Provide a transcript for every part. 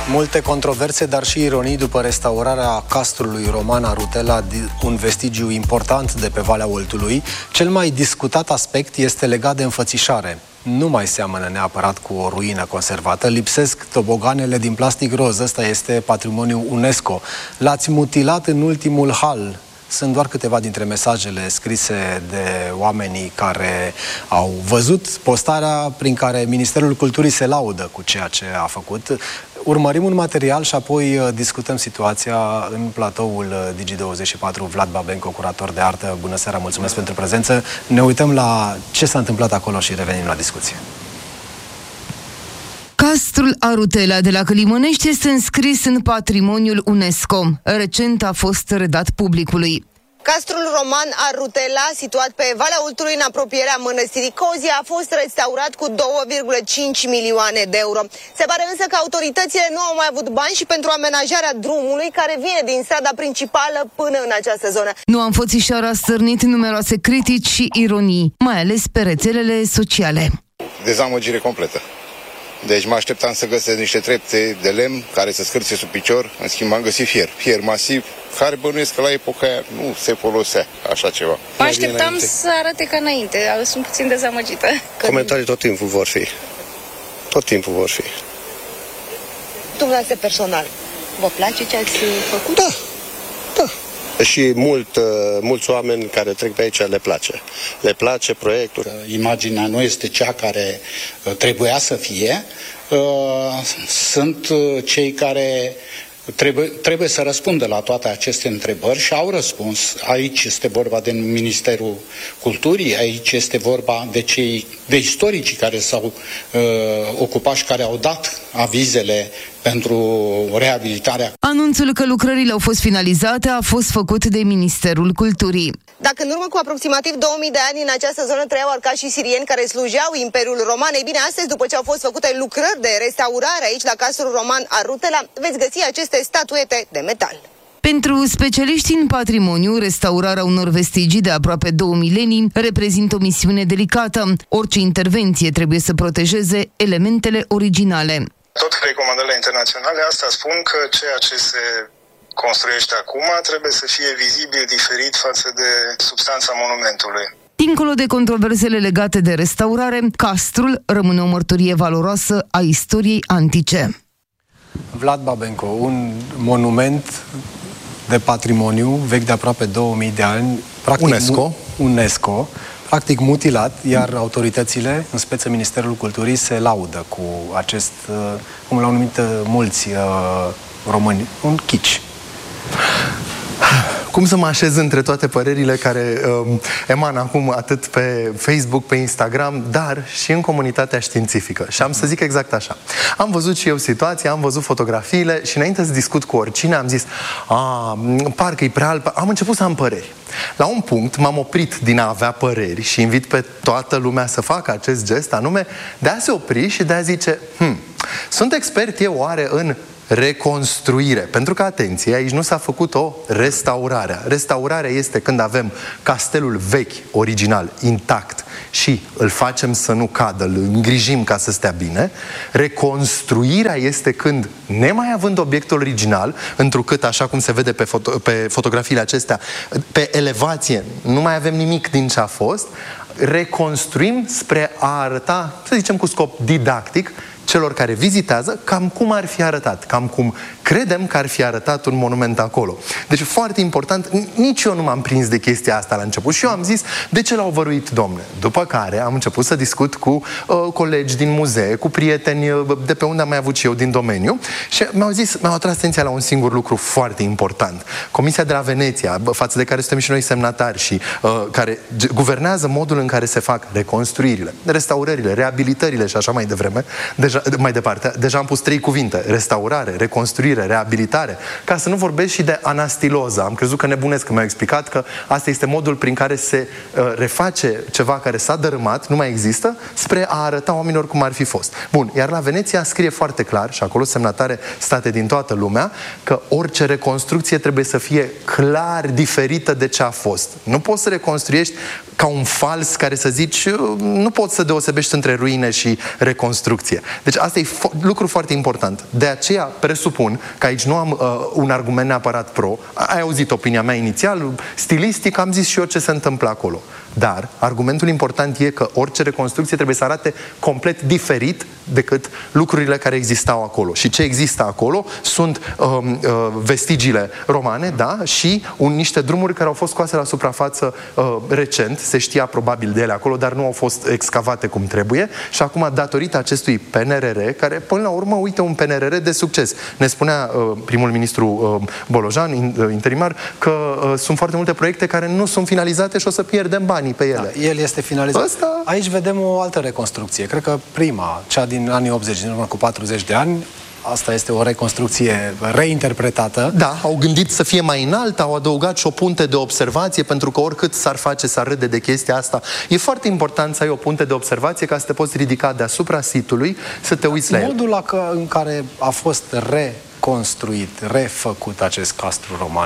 Multe controverse, dar și ironii după restaurarea castrului roman Arutela, un vestigiu important de pe Valea Oltului. Cel mai discutat aspect este legat de înfățișare. Nu mai seamănă neapărat cu o ruină conservată, lipsesc toboganele din plastic roz, ăsta este patrimoniu UNESCO. L-ați mutilat în ultimul hal. Sunt doar câteva dintre mesajele scrise de oamenii care au văzut postarea prin care Ministerul Culturii se laudă cu ceea ce a făcut. Urmărim un material și apoi discutăm situația în platoul Digi24. Vlad Babenco, curator de artă. Bună seara, mulțumesc pentru prezență. Ne uităm la ce s-a întâmplat acolo și revenim la discuție. Castrul Arutela de la Călimănești este înscris în patrimoniul UNESCO. Recent a fost redat publicului. Castrul roman Arutela, situat pe Valea Oltului în apropierea mănăstirii Cozia, a fost restaurat cu 2,5 milioane de euro. Se pare însă că autoritățile nu au mai avut bani și pentru amenajarea drumului care vine din strada principală până în această zonă. Noua înfățișare a stârnit numeroase critici și ironii, mai ales pe rețelele sociale. Dezamăgire completă. Deci mă așteptam să găsesc niște trepte de lemn care să scârție sub picior, în schimb am găsit fier masiv, care bănuiesc că la epoca aia nu se folosea așa ceva. Mă așteptam să arate ca înainte, sunt puțin dezamăgită. Comentarii tot timpul vor fi. Tot timpul vor fi. Dumneavoastră personal, vă place ce ați făcut? Da. Și mulți oameni care trec pe aici le place. Le place proiectul. Imaginea nu este cea care trebuia să fie. Sunt cei care trebuie să răspundă la toate aceste întrebări și au răspuns. Aici este vorba de Ministerul Culturii, aici este vorba de istoricii care s-au ocupat și care au dat avizele pentru reabilitarea. Anunțul că lucrările au fost finalizate a fost făcut de Ministerul Culturii. Dacă în urmă cu aproximativ 2000 de ani în această zonă trăiau arcași și sirieni care slujeau Imperiul Roman, ei bine, astăzi, după ce au fost făcute lucrări de restaurare aici la castrul roman Arutela, veți găsi aceste statuete de metal. Pentru specialiști în patrimoniu, restaurarea unor vestigii de aproape 2 milenii reprezintă o misiune delicată. Orice intervenție trebuie să protejeze elementele originale. Tot recomandările internaționale asta spun că ceea ce se construiește acum trebuie să fie vizibil diferit față de substanța monumentului. Dincolo de controversele legate de restaurare, castrul rămâne o mărturie valoroasă a istoriei antice. Vlad Babenco, un monument de patrimoniu vechi de aproape 2000 de ani, practic UNESCO, practic mutilat, iar autoritățile, în speță Ministerul Culturii, se laudă cu acest, cum l-au numit mulți români, un kitsch. Cum să mă așez între toate părerile care emană acum atât pe Facebook, pe Instagram, dar și în comunitatea științifică? Și am să zic exact așa. Am văzut și eu situația, am văzut fotografiile și înainte să discut cu oricine am zis, parcă e prea alb. Am început să am păreri. La un punct m-am oprit din a avea păreri și invit pe toată lumea să facă acest gest, anume de a se opri și de a zice, sunt expert eu oare în reconstruire. Pentru că, atenție, aici nu s-a făcut o restaurare. Restaurarea este când avem castelul vechi, original, intact și îl facem să nu cadă, îl îngrijim ca să stea bine. Reconstruirea este când, nemai având obiectul original, întrucât, așa cum se vede pe fotografiile acestea, pe elevație, nu mai avem nimic din ce a fost, reconstruim spre a arăta, să zicem cu scop didactic, celor care vizitează, cam cum ar fi arătat, cam cum credem că ar fi arătat un monument acolo. Deci foarte important, nici eu nu m-am prins de chestia asta la început și eu am zis, de ce l-au văruit, domne? După care am început să discut cu colegi din muzee, cu prieteni de pe unde am mai avut și eu din domeniu și mi-au atras atenția la un singur lucru foarte important. Comisia de la Veneția, față de care suntem și noi semnatari și care guvernează modul în care se fac reconstruirile, restaurările, reabilitările și așa mai departe. Deja am pus 3 cuvinte: restaurare, reconstruire, reabilitare, ca să nu vorbesc și de anastiloză. Am crezut că nebunesc, că mi-au explicat că asta este modul prin care se reface ceva care s-a dărâmat, nu mai există, spre a arăta oamenilor cum ar fi fost. Bun, iar la Veneția scrie foarte clar, și acolo semnatare state din toată lumea, că orice reconstrucție trebuie să fie clar diferită de ce a fost. Nu poți să reconstruiești ca un fals care să zici, nu poți să deosebești între ruine și reconstrucție. Deci Deci asta e lucru foarte important. De aceea presupun că aici nu am un argument neapărat pro. Ai auzit opinia mea inițial, stilistic, am zis și eu ce se întâmplă acolo. Dar argumentul important e că orice reconstrucție trebuie să arate complet diferit decât lucrurile care existau acolo. Și ce există acolo sunt vestigiile romane, da, și niște drumuri care au fost scoase la suprafață recent, se știa probabil de ele acolo, dar nu au fost excavate cum trebuie și acum, datorită acestui PNRR, care până la urmă, uite, un PNRR de succes. Ne spunea primul ministru Bolojan, interimar, că sunt foarte multe proiecte care nu sunt finalizate și o să pierdem banii pe ele. Da, el este finalizat. Aici vedem o altă reconstrucție. Cred că prima, cea din anii 80, din urmă cu 40 de ani, asta este o reconstrucție reinterpretată. Da, au gândit să fie mai înalt, au adăugat și o punte de observație, pentru că oricât s-ar face, s-ar râde de chestia asta. E foarte important să ai o punte de observație ca să te poți ridica deasupra sitului, să te uiți la el. Modul în care a fost reconstruit, refăcut acest castru roman,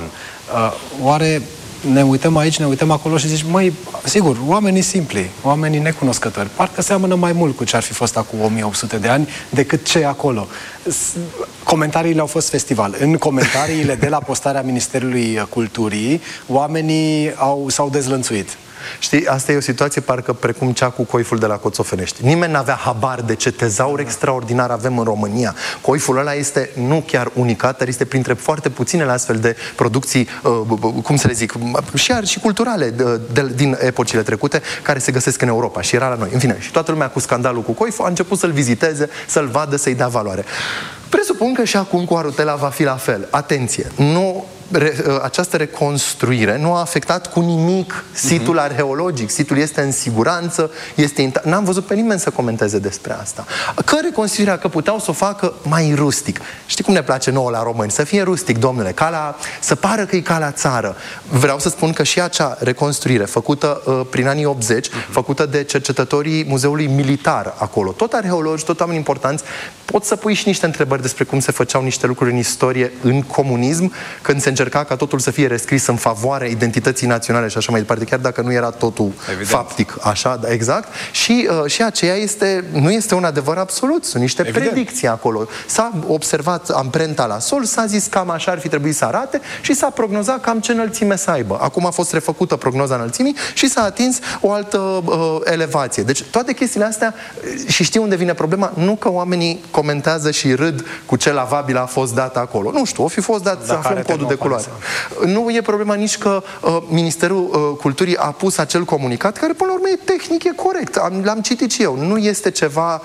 oare ne uităm aici, ne uităm acolo și zici, măi, sigur, oamenii simpli, oamenii necunoscători, parcă seamănă mai mult cu ce ar fi fost acum 1800 de ani decât ce e acolo. Comentariile au fost festival. În comentariile de la postarea Ministerului Culturii, oamenii s-au dezlănțuit. Știi, asta e o situație parcă precum cea cu coiful de la Coțofenești. Nimeni n-avea habar de ce tezaur extraordinar avem în România. Coiful ăla este nu chiar unicat, dar este printre foarte puținele astfel de producții, cum să le zic, și culturale din epocile trecute, care se găsesc în Europa și era la noi. În fine, și toată lumea cu scandalul cu coiful a început să-l viziteze, să-l vadă, să-i dea valoare. Presupun că și acum cu Arutela va fi la fel. Atenție, această reconstruire nu a afectat cu nimic situl arheologic. Situl este în siguranță, n-am văzut pe nimeni să comenteze despre asta. Că reconstruirea, că puteau să o facă mai rustic. Știi cum ne place nouă la români? Să fie rustic, domnule, să pară că e ca la țară. Vreau să spun că și acea reconstruire făcută prin anii 80, făcută de cercetătorii Muzeului Militar acolo, tot arheologi, tot oameni importanți, pot să pui și niște întrebări despre cum se făceau niște lucruri în istorie, în comunism, când se încerca ca totul să fie rescris în favoarea identității naționale și așa mai departe, chiar dacă nu era totul faptic, așa, da, exact. Și aceea nu este un adevăr absolut, sunt niște predicții acolo. S-a observat amprenta la sol, s-a zis cam așa ar fi trebuit să arate și s-a prognozat cam ce înălțime să aibă. Acum a fost refăcută prognoza înălțimii și s-a atins o altă elevație. Deci toate chestiile astea, și știi unde vine problema? Nu că oamenii comentează și râd cu ce lavabil a fost dat acolo. Nu știu, o fi fost dat, să aflăm codul de culoare. Nu e problema nici că Ministerul Culturii a pus acel comunicat, care până la urmă e tehnic, e corect. L-am citit și eu. Nu este ceva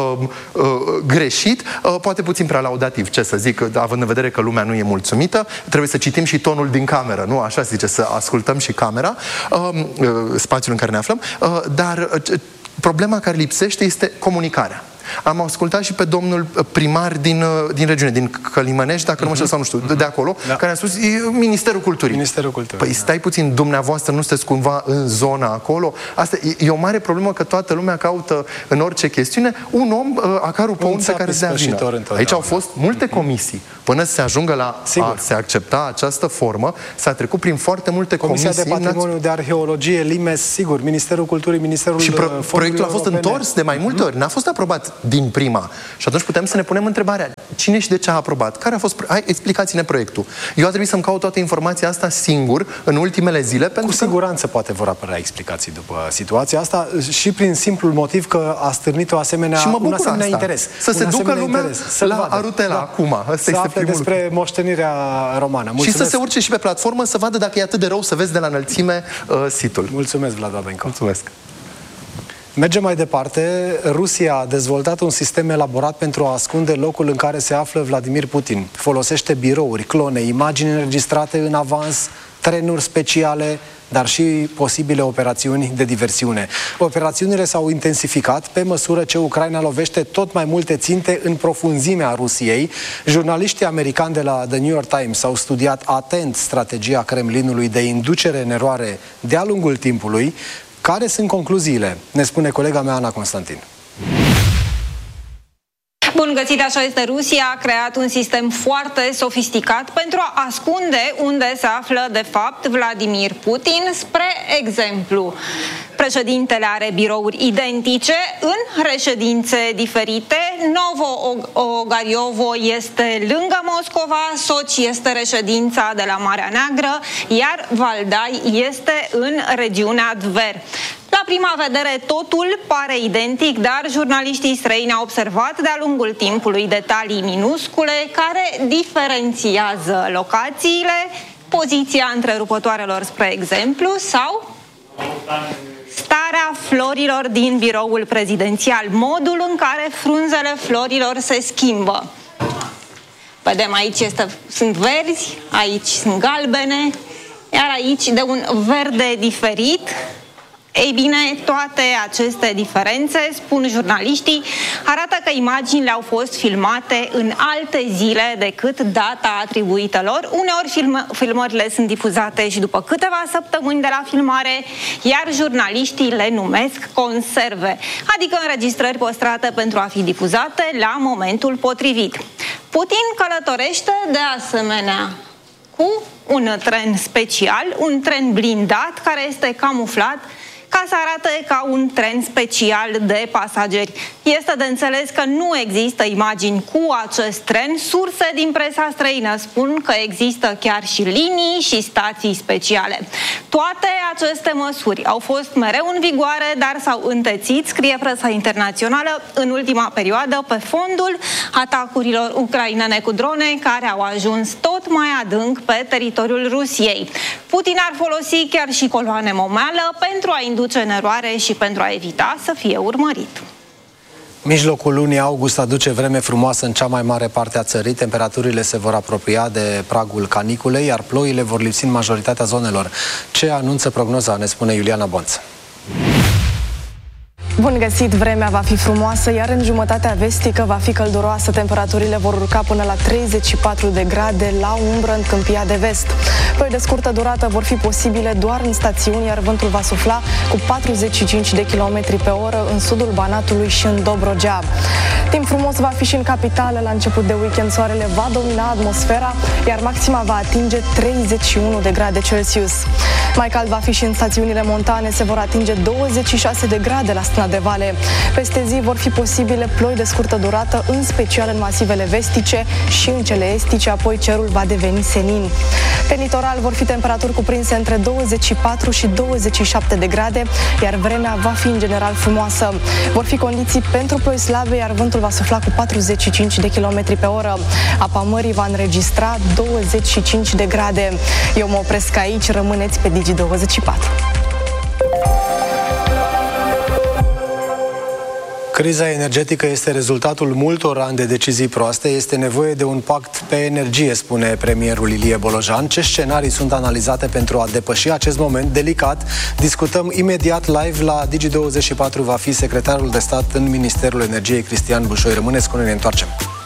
greșit, poate puțin prea laudativ, ce să zic, având în vedere că lumea nu e mulțumită. Trebuie să citim și tonul din cameră, nu? Așa se zice, să ascultăm și camera, spațiul în care ne aflăm, dar problema care lipsește este comunicarea. Am ascultat și pe domnul primar din regiune, din Călimănești, dacă nu mă știu sau nu știu, de acolo, care a spus Ministerul Culturii. Ministerul Culturii. Păi stai puțin, dumneavoastră nu sunteți cumva în zona acolo? Asta e o mare problemă, că toată lumea caută în orice chestiune un om acarul pe unde care se dea vină. Aici au fost multe comisii. Până să se ajungă la a se accepta această formă, s-a trecut prin foarte multe comisii. Comisia de Patrimoniu, de Arheologie, Limes, sigur, Ministerul Culturii, Ministerul și proiectul a fost întors de mai multe ori, n-a fost aprobat din prima. Și atunci putem să ne punem întrebarea, cine și de ce a aprobat? Care a fost? Hai, explicați-ne proiectul. Eu a trebuit să-mi caut toată informația asta singur în ultimele zile, pentru Cu siguranță poate vor apărea explicații după situația asta și prin simplul motiv că a stârnit un asemenea interes. Să se ducă lumea la Arutela acum. Asta este despre moștenirea romană. Și să se urce și pe platformă să vadă dacă e atât de rău să vezi de la înălțime situl. Mulțumesc, Vlad Abenco. Mulțumesc. Mergem mai departe. Rusia a dezvoltat un sistem elaborat pentru a ascunde locul în care se află Vladimir Putin. Folosește birouri, clone, imagini înregistrate în avans, trenuri speciale, dar și posibile operațiuni de diversiune. Operațiunile s-au intensificat pe măsură ce Ucraina lovește tot mai multe ținte în profunzimea Rusiei. Jurnaliștii americani de la The New York Times au studiat atent strategia Kremlinului de inducere în eroare de-a lungul timpului. Care sunt concluziile? Ne spune colega mea Ana Constantin. Bun găsit, așa este. Rusia a creat un sistem foarte sofisticat pentru a ascunde unde se află de fapt Vladimir Putin. Spre exemplu, președintele are birouri identice în reședințe diferite. Novo-Ogariovo este lângă Moscova, Sochi este reședința de la Marea Neagră, iar Valdai este în regiunea Tver. La prima vedere totul pare identic, dar jurnaliștii străini au observat de-a lungul timpului detalii minuscule care diferențiază locațiile, poziția întrerupătoarelor, spre exemplu, sau starea florilor din biroul prezidențial, modul în care frunzele florilor se schimbă. Vedem, aici sunt verzi, aici sunt galbene, iar aici de un verde diferit. Ei bine, toate aceste diferențe, spun jurnaliștii, arată că imaginile au fost filmate în alte zile decât data atribuită lor. Uneori filmările sunt difuzate și după câteva săptămâni de la filmare, iar jurnaliștii le numesc conserve, adică înregistrări păstrate pentru a fi difuzate la momentul potrivit. Putin călătorește de asemenea cu un tren special, un tren blindat care este camuflat ca să arate ca un tren special de pasageri. Este de înțeles că nu există imagini cu acest tren. Surse din presa străină spun că există chiar și linii și stații speciale. Toate aceste măsuri au fost mereu în vigoare, dar s-au întețit, scrie presa internațională, în ultima perioadă pe fondul atacurilor ucrainene cu drone care au ajuns tot mai adânc pe teritoriul Rusiei. Putin ar folosi chiar și coloane momeală pentru a induce în eroare și pentru a evita să fie urmărit. Mijlocul lunii august aduce vreme frumoasă în cea mai mare parte a țării. Temperaturile se vor apropia de pragul caniculei, iar ploile vor lipsi în majoritatea zonelor. Ce anunță prognoza, ne spune Iuliana Bonț. Bun găsit, vremea va fi frumoasă, iar în jumătatea vestică va fi călduroasă. Temperaturile vor urca până la 34 de grade la umbră în Câmpia de Vest. Ploi de scurtă durată vor fi posibile doar în stațiuni, iar vântul va sufla cu 45 de km pe oră în sudul Banatului și în Dobrogea. Timp frumos va fi și în capitală. La început de weekend soarele va domina atmosfera, iar maxima va atinge 31 de grade Celsius. Mai cald va fi și în stațiunile montane, se vor atinge 26 de grade la Stâna de Vale. Peste zi vor fi posibile ploi de scurtă durată, în special în masivele vestice și în cele estice, apoi cerul va deveni senin. Pe litoral vor fi temperaturi cuprinse între 24 și 27 de grade, iar vremea va fi în general frumoasă. Vor fi condiții pentru ploi slabe, iar vântul va sufla cu 45 de km pe oră. Apa mării va înregistra 25 de grade. Eu mă opresc aici, rămâneți pe Digi24. Criza energetică este rezultatul multor ani de decizii proaste. Este nevoie de un pact pe energie, spune premierul Ilie Bolojan. Ce scenarii sunt analizate pentru a depăși acest moment delicat? Discutăm imediat live la Digi24. Va fi secretarul de stat în Ministerul Energiei, Cristian Bușoi. Rămâneți cu noi, ne întoarcem.